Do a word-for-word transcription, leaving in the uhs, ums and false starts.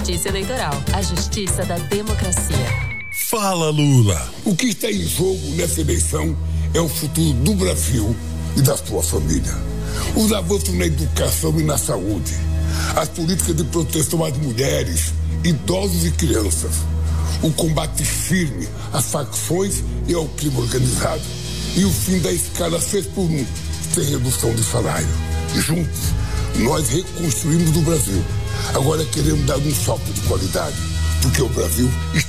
Justiça Eleitoral, a justiça da democracia. Fala, Lula. O que está em jogo nessa eleição é o futuro do Brasil e da sua família. Os avanços na educação e na saúde, as políticas de proteção às mulheres, idosos e crianças, o combate firme às facções e ao crime organizado e o fim da escala seis por um, sem redução de salário. Juntos, nós reconstruímos o Brasil. Agora queremos dar um salto de qualidade, porque o Brasil está